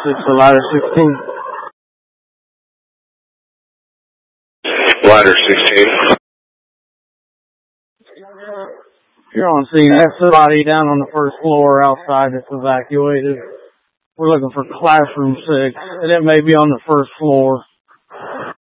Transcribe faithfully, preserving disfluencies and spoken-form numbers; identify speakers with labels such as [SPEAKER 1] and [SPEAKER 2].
[SPEAKER 1] six to ladder sixteen.
[SPEAKER 2] Ladder sixteen.
[SPEAKER 1] You're on scene. That's somebody down on the first floor outside that's evacuated. We're looking for classroom six, and it may be on the first floor.